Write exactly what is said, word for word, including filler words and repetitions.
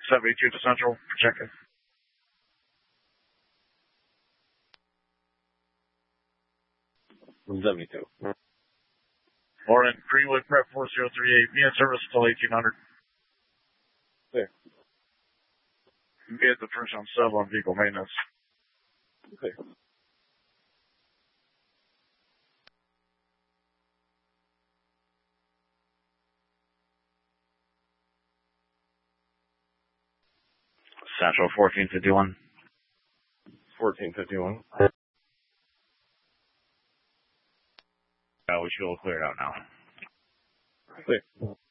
seventy-two to Central. Checking. seventy-two. Morning. Greenwood Prep four zero three eight. Be in service until eighteen hundred. There. Be at the first on sub on vehicle maintenance. Okay. Central fourteen fifty-one. fourteen fifty-one. Uh, we should all clear it out now. Clear.